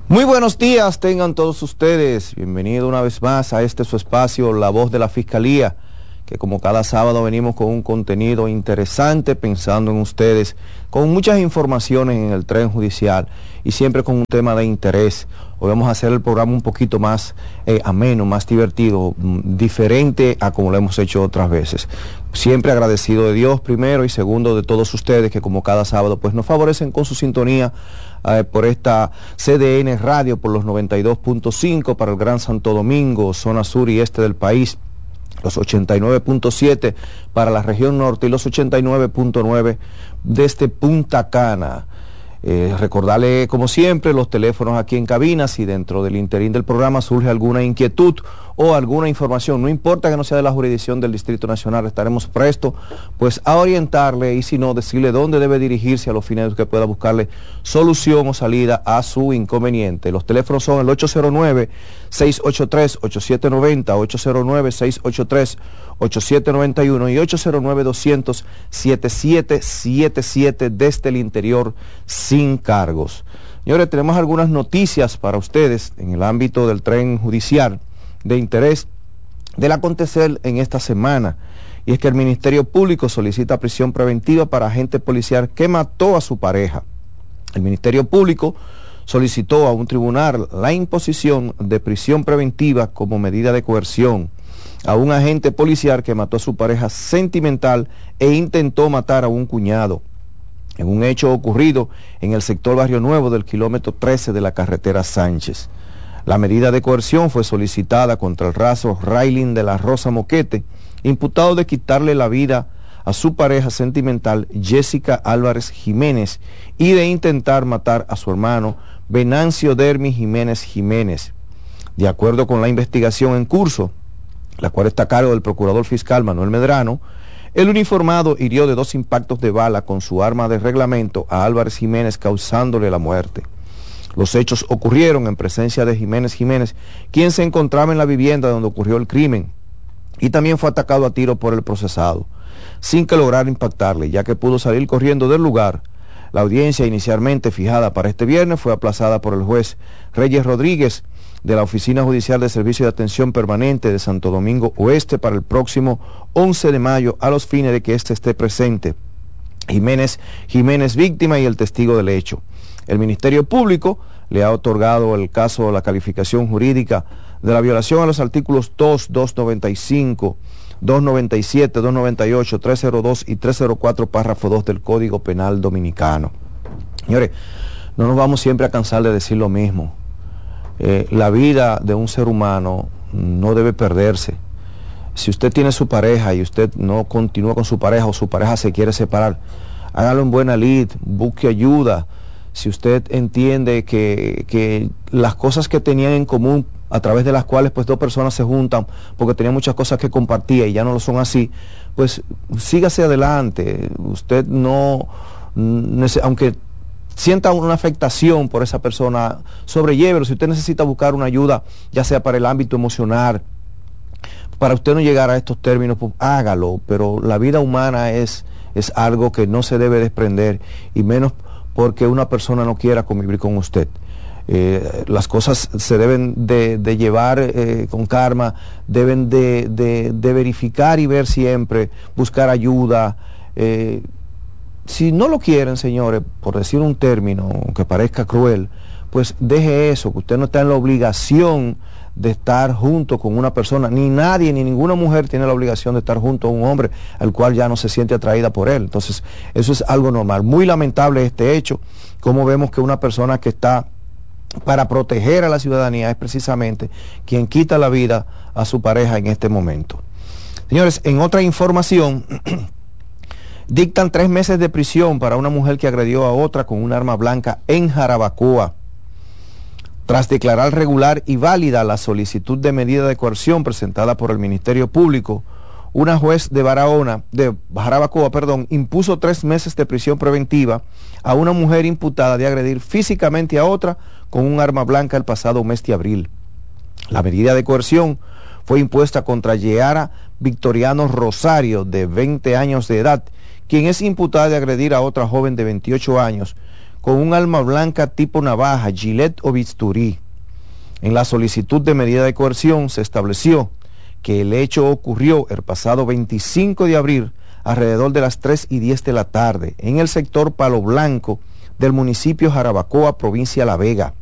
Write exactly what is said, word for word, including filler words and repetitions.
Muy buenos días, tengan todos ustedes. Bienvenido una vez más a este su espacio, La Voz de la Fiscalía, que como cada sábado venimos con un contenido interesante, pensando en ustedes, con muchas informaciones en el tren judicial y siempre con un tema de interés. Hoy vamos a hacer el programa un poquito más eh, ameno, más divertido, diferente a como lo hemos hecho otras veces. Siempre agradecido de Dios primero y segundo de todos ustedes que como cada sábado pues nos favorecen con su sintonía eh, por esta C D N Radio por los noventa y dos punto cinco para el Gran Santo Domingo, zona sur y este del país, los ochenta y nueve punto siete para la región norte y los ochenta y nueve punto nueve desde Punta Cana. Eh, recordarle, como siempre, los teléfonos aquí en cabina, si dentro del interín del programa surge alguna inquietud o alguna información, no importa que no sea de la jurisdicción del Distrito Nacional, estaremos prestos pues a orientarle y si no, decirle dónde debe dirigirse a los fines que pueda buscarle solución o salida a su inconveniente. Los teléfonos son el ocho cero nueve, seis ocho tres, ocho siete nueve cero, ocho cero nueve, seis ocho tres, ocho siete nueve uno y ocho cero nueve, doscientos, setenta y siete setenta y siete desde el interior sin cargos. Señores, tenemos algunas noticias para ustedes en el ámbito del tren judicial de interés del acontecer en esta semana, y es que el Ministerio Público solicita prisión preventiva para agente policial que mató a su pareja. El Ministerio Público solicitó a un tribunal la imposición de prisión preventiva como medida de coerción a un agente policial que mató a su pareja sentimental e intentó matar a un cuñado, en un hecho ocurrido en el sector Barrio Nuevo del kilómetro trece de la carretera Sánchez. La medida de coerción fue solicitada contra el raso Raylin de la Rosa Moquete, imputado de quitarle la vida a su pareja sentimental Jessica Álvarez Jiménez y de intentar matar a su hermano Venancio Dermi Jiménez Jiménez. De acuerdo con la investigación en curso, la cual está a cargo del procurador fiscal Manuel Medrano, el uniformado hirió de dos impactos de bala con su arma de reglamento a Álvarez Jiménez, causándole la muerte. Los hechos ocurrieron en presencia de Jiménez Jiménez, quien se encontraba en la vivienda donde ocurrió el crimen, y también fue atacado a tiro por el procesado, sin que lograra impactarle, ya que pudo salir corriendo del lugar. La audiencia inicialmente fijada para este viernes fue aplazada por el juez Reyes Rodríguez de la Oficina Judicial de Servicio de Atención Permanente de Santo Domingo Oeste para el próximo once de mayo, a los fines de que éste esté presente, Jiménez Jiménez víctima y el testigo del hecho. El Ministerio Público le ha otorgado el caso la calificación jurídica de la violación a los artículos dos, doscientos noventa y cinco, doscientos noventa y siete, doscientos noventa y ocho, trescientos dos y trescientos cuatro, párrafo dos del Código Penal Dominicano. Señores, no nos vamos siempre a cansar de decir lo mismo. Eh, la vida de un ser humano no debe perderse. Si usted tiene su pareja y usted no continúa con su pareja o su pareja se quiere separar, hágalo en buena lid, busque ayuda. Si usted entiende que, que las cosas que tenían en común, a través de las cuales pues dos personas se juntan porque tenían muchas cosas que compartir y ya no lo son así, pues sígase adelante. Usted no, aunque sienta una afectación por esa persona, sobrellévelo. Si usted necesita buscar una ayuda, ya sea para el ámbito emocional, para usted no llegar a estos términos, pues hágalo, pero la vida humana es, es algo que no se debe desprender, y menos porque una persona no quiera convivir con usted. Eh, las cosas se deben de, de llevar eh, con calma, deben de, de, de verificar y ver siempre, buscar ayuda. Eh, si no lo quieren, señores, por decir un término que parezca cruel, pues deje eso, que usted no está en la obligación de estar junto con una persona, ni nadie, ni ninguna mujer tiene la obligación de estar junto a un hombre al cual ya no se siente atraída por él. Entonces, eso es algo normal. Muy lamentable este hecho, como vemos que una persona que está para proteger a la ciudadanía es precisamente quien quita la vida a su pareja en este momento. Señores, en otra información, dictan tres meses de prisión para una mujer que agredió a otra con un arma blanca en Jarabacoa. Tras declarar regular y válida la solicitud de medida de coerción presentada por el Ministerio Público, una juez de Barahona, de Jarabacoa, perdón, impuso tres meses de prisión preventiva a una mujer imputada de agredir físicamente a otra con un arma blanca el pasado mes de abril. La medida de coerción fue impuesta contra Yeara Victoriano Rosario, de veinte años de edad, quien es imputada de agredir a otra joven de veintiocho años con un arma blanca tipo navaja, gilet o bisturí. En la solicitud de medida de coerción se estableció que el hecho ocurrió el pasado veinticinco de abril alrededor de las tres y diez de la tarde en el sector Palo Blanco del municipio Jarabacoa, provincia de La Vega.